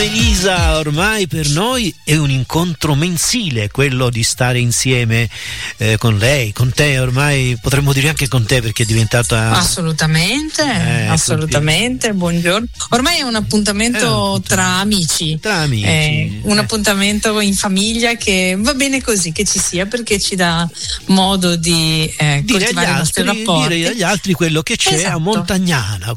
Elisa, ormai per noi è un incontro mensile quello di stare insieme con lei, con te, ormai potremmo dire anche con te, perché è diventata assolutamente, buongiorno. Ormai è un appuntamento tra amici, un appuntamento in famiglia che va bene così che ci sia, perché ci dà modo di coltivare i nostri rapporti, dire agli altri quello che c'è. Esatto. A Montagnana,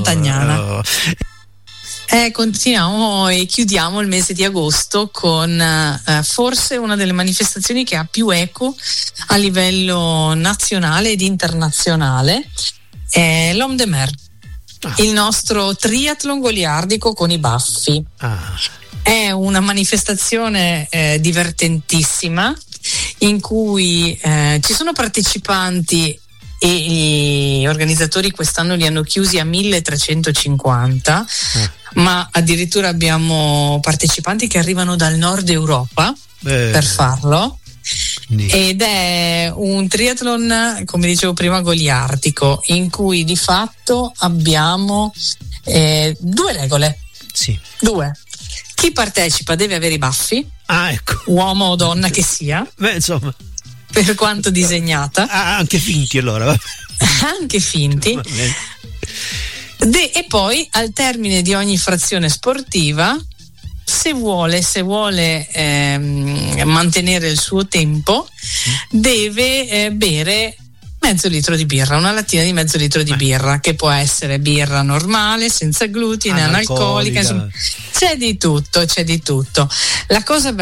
continuiamo e chiudiamo il mese di agosto con forse una delle manifestazioni che ha più eco a livello nazionale ed internazionale, l'Homme de Mer, il nostro triathlon goliardico con i baffi. È una manifestazione divertentissima in cui ci sono partecipanti, e gli organizzatori quest'anno li hanno chiusi a 1350, ma addirittura abbiamo partecipanti che arrivano dal nord Europa per farlo. Ed è un triathlon, come dicevo prima, goliardico, in cui di fatto abbiamo due regole. Due. Chi partecipa deve avere i baffi, uomo o donna che sia. Insomma, per quanto disegnata. Anche finti allora. Anche finti. E poi al termine di ogni frazione sportiva, se vuole mantenere il suo tempo, deve bere mezzo litro di birra, una lattina di mezzo litro di birra, che può essere birra normale, senza glutine, analcolica, insomma, c'è di tutto. La cosa